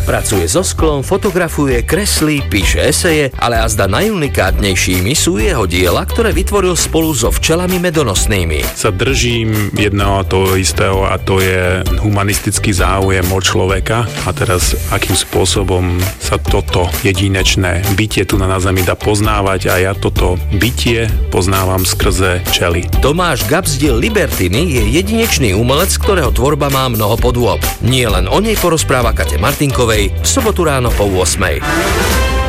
Pracuje so sklom, fotografuje, kreslí, píše eseje, ale azda najunikátnejšími sú jeho diela, ktoré vytvoril spolu so včelami medonosnými. Sa držím jedného a toho istého a to je humanistický záujem o človeka a teraz akým spôsobom sa toto jedinečné bytie tu na zemi dá poznávať a ja toto bytie poznávam skrze včely. Tomáš Gabzdil Libertiny je jedinečný umelec, ktorého tvorba má mnoho podôb. Nie len o nej porozpráva Kate Martinkovej v sobotu ráno po 8.